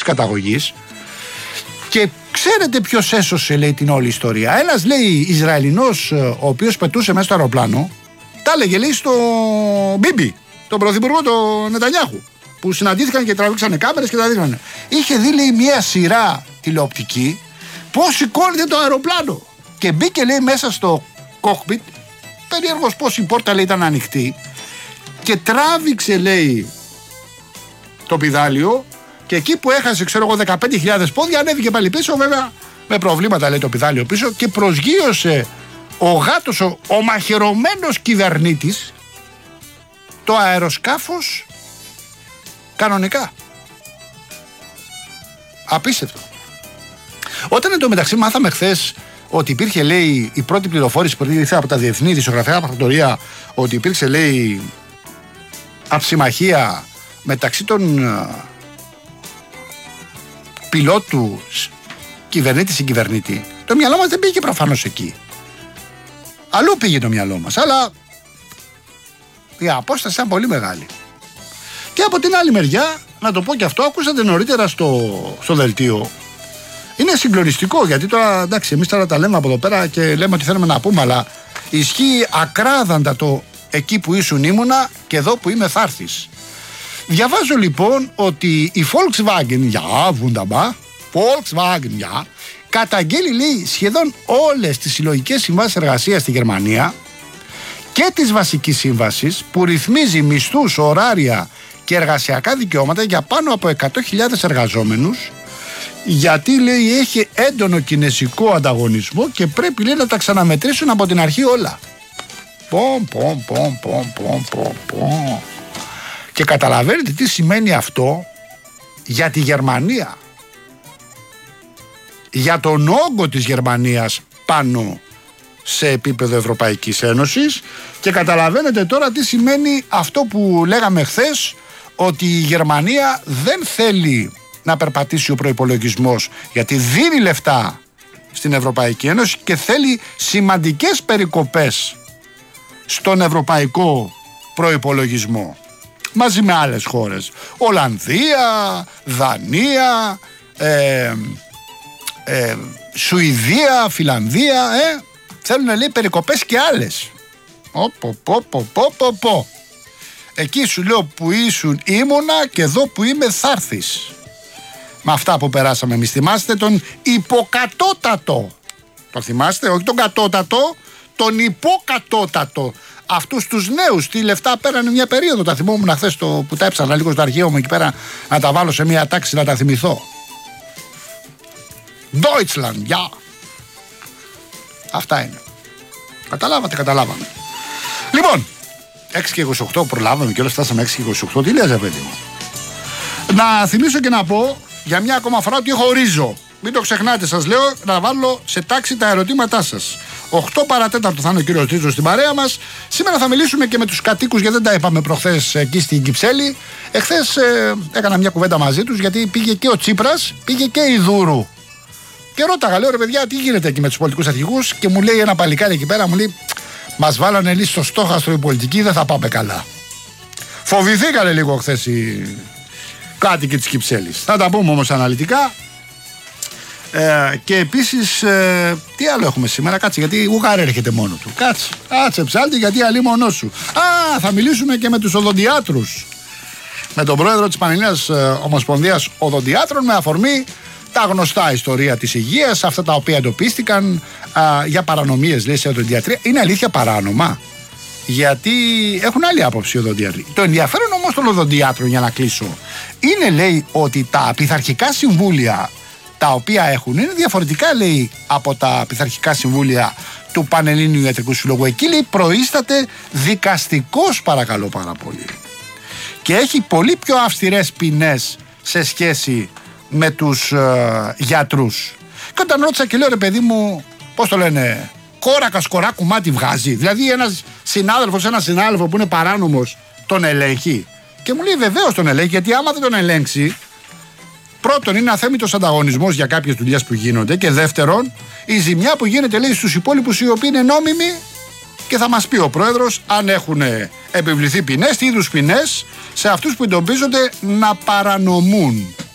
καταγωγής. Και ξέρετε ποιος έσωσε, λέει, την όλη ιστορία? Ένας, λέει, Ισραηλινός, ο οποίος πετούσε μέσα στο αεροπλάνο, τα έλεγε, λέει, στο Μπίμπι, τον πρωθυπουργό του Νετανιάχου, που συναντήθηκαν και τραβήξανε κάμερες και τα δείχνανε. Είχε δει, λέει, μια σειρά τηλεοπτική πώς σηκώνεται το αεροπλάνο. Και μπήκε, λέει, μέσα στο κόκπιτ, περίεργος πώς η πόρτα, λέει, ήταν ανοιχτή, και τράβηξε, λέει, το πηδάλιο. Και εκεί που έχασε, ξέρω εγώ, 15.000 πόδια, ανέβηκε πάλι πίσω, βέβαια με προβλήματα, λέει, το πηδάλιο πίσω, και προσγείωσε ο γάτος, ο μαχαιρωμένος κυβερνήτης, το αεροσκάφος κανονικά. Απίστευτο. Όταν εντωμεταξύ μάθαμε χθες ότι υπήρχε, λέει, η πρώτη πληροφόρηση που ήρθε από τα διεθνή δισογραφικά πρακτορία, ότι υπήρξε, λέει, αψημαχία μεταξύ των πιλότου κυβερνήτη-συγκυβερνήτη, το μυαλό μας δεν πήγε προφανώς εκεί. Αλλού πήγε το μυαλό μας, αλλά η απόσταση ήταν πολύ μεγάλη. Και από την άλλη μεριά, να το πω και αυτό, ακούσατε νωρίτερα στο δελτίο. Είναι συγκλονιστικό, γιατί τώρα, εντάξει, εμείς τώρα τα λέμε από εδώ πέρα και λέμε ότι θέλουμε να πούμε, αλλά ισχύει ακράδαντα το εκεί που ήσουν ήμουνα και εδώ που είμαι θα έρθεις. Διαβάζω λοιπόν ότι η Volkswagen, Volkswagen, καταγγέλει, λέει, σχεδόν όλες τις συλλογικές συμβάσεις εργασίας στη Γερμανία και της βασικής σύμβασης που ρυθμίζει μισθούς, ωράρια και εργασιακά δικαιώματα για πάνω από 100.000 εργαζόμενους, γιατί, λέει, έχει έντονο κινεζικό ανταγωνισμό και πρέπει, λέει, να τα ξαναμετρήσουν από την αρχή όλα. Και καταλαβαίνετε τι σημαίνει αυτό για τη Γερμανία, για τον όγκο της Γερμανίας πάνω σε επίπεδο Ευρωπαϊκής Ένωσης, και καταλαβαίνετε τώρα τι σημαίνει αυτό που λέγαμε χθες, ότι η Γερμανία δεν θέλει να περπατήσει ο προϋπολογισμός, γιατί δίνει λεφτά στην Ευρωπαϊκή Ένωση και θέλει σημαντικές περικοπές στον ευρωπαϊκό προϋπολογισμό, μαζί με άλλες χώρες, Ολλανδία, Δανία, Σουηδία, Φιλανδία, θέλουν, λέει, περικοπές και άλλες. Εκεί σου λέω που ήμουνα και εδώ που είμαι θα έρθεις. Με αυτά που περάσαμε εμείς. Θυμάστε τον υποκατώτατο? Το θυμάστε? Όχι τον κατώτατο, τον υποκατώτατο. Αυτούς τους νέους, τι λεφτά πέρανε μια περίοδο. Τα θυμόμουν χθες που τα έψανα λίγο στο αρχείο μου εκεί πέρα, να τα βάλω σε μια τάξη να τα θυμηθώ. Deutschland, Αυτά είναι. Καταλάβαμε. Λοιπόν, 6 και 28 προλάβαμε και όλα φτάσαμε 6 και 28. Τι λες, παιδί μου? Να θυμίσω και να πω για μια ακόμα φορά ότι χωρίζω. Μην το ξεχνάτε, σας λέω, να βάλω σε τάξη τα ερωτήματά σας. 8 παρατέταρτο θα είναι ο κύριος Τρίτος στην παρέα μας. Σήμερα θα μιλήσουμε και με τους κατοίκους, γιατί δεν τα είπαμε προχθές εκεί στην Κυψέλη. Εχθές έκανα μια κουβέντα μαζί τους, γιατί πήγε και ο Τσίπρας, πήγε και η Δούρου. Και ρώταγα, λέω, ρε παιδιά, τι γίνεται εκεί με τους πολιτικούς αρχηγούς? Και μου λέει ένα παλικάρι εκεί πέρα, μου λέει, μας βάλανε, λέει, στο στόχαστρο οι πολιτικοί, δεν θα πάμε καλά. Φοβηθήκανε λίγο χθες οι κάτοικοι της Κυψέλης. Θα τα πούμε όμως αναλυτικά. Και επίσης, τι άλλο έχουμε σήμερα? Κάτσε, γιατί Ουγγάρ έρχεται μόνο του. Κάτσε ψάλτη, γιατί αλλή μόνος σου. Θα μιλήσουμε και με τους οδοντιάτρους, με τον πρόεδρο της Πανελλήνιας Ομοσπονδίας Οδοντιάτρων, με αφορμή τα γνωστά ιστορία της υγείας, αυτά τα οποία εντοπίστηκαν για παρανομίες, λέει, σε οδοντιατρία. Είναι αλήθεια παράνομα? Γιατί έχουν άλλη άποψη οι οδοντιάτροι. Το ενδιαφέρον όμως των οδοντιάτρων, για να κλείσω, είναι, λέει, ότι τα πειθαρχικά συμβούλια τα οποία έχουν είναι διαφορετικά, λέει, από τα πειθαρχικά συμβούλια του Πανελλήνιου Ιατρικού Συλλόγου. Εκεί, λέει, προείσταται δικαστικός, παρακαλώ πάρα πολύ, και έχει πολύ πιο αυστηρές ποινές σε σχέση με τους γιατρούς. Και όταν ρώτησα και λέω, ρε παιδί μου, πώς το λένε, κόρακα σκορά κουμάτι βγάζει? Δηλαδή ένα συνάδελφο που είναι παράνομος τον ελέγχει? Και μου λέει, βεβαίως τον ελέγχει, γιατί άμα δεν τον ελέγξει, πρώτον, είναι αθέμητος ανταγωνισμός για κάποιες δουλειές που γίνονται, και δεύτερον, η ζημιά που γίνεται, λέει, στους υπόλοιπους οι οποίοι είναι νόμιμοι. Και θα μας πει ο πρόεδρος αν έχουν επιβληθεί ποινές, τι είδους ποινές σε αυτούς που εντοπίζονται να παρανομούν.